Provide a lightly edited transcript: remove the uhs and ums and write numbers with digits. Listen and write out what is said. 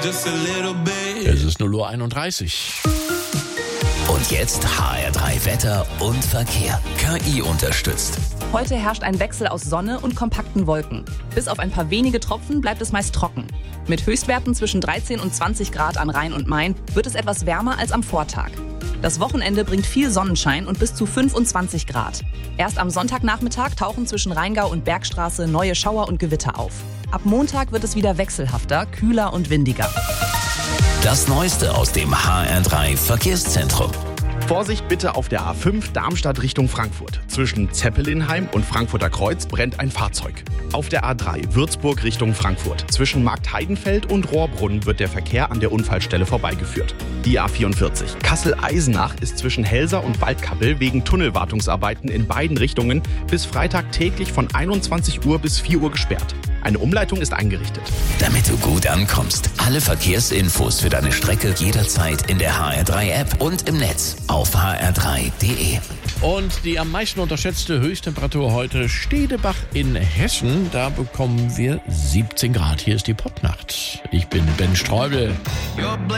Es ist 0:31 Uhr. Und jetzt HR3 Wetter und Verkehr. KI unterstützt. Heute herrscht ein Wechsel aus Sonne und kompakten Wolken. Bis auf ein paar wenige Tropfen bleibt es meist trocken. Mit Höchstwerten zwischen 13 und 20 Grad an Rhein und Main wird es etwas wärmer als am Vortag. Das Wochenende bringt viel Sonnenschein und bis zu 25 Grad. Erst am Sonntagnachmittag tauchen zwischen Rheingau und Bergstraße neue Schauer und Gewitter auf. Ab Montag wird es wieder wechselhafter, kühler und windiger. Das Neueste aus dem HR3 Verkehrszentrum. Vorsicht bitte auf der A5 Darmstadt Richtung Frankfurt. Zwischen Zeppelinheim und Frankfurter Kreuz brennt ein Fahrzeug. Auf der A3 Würzburg Richtung Frankfurt. Zwischen Marktheidenfeld und Rohrbrunn wird der Verkehr an der Unfallstelle vorbeigeführt. Die A44 Kassel-Eisenach ist zwischen Helsa und Waldkappel wegen Tunnelwartungsarbeiten in beiden Richtungen bis Freitag täglich von 21 Uhr bis 4 Uhr gesperrt. Eine Umleitung ist eingerichtet. Damit du gut ankommst. Alle Verkehrsinfos für deine Strecke jederzeit in der HR3-App und im Netz auf hr3.de. Und die am meisten unterschätzte Höchsttemperatur heute Stedebach in Hessen. Da bekommen wir 17 Grad. Hier ist die Popnacht. Ich bin Ben Streubel.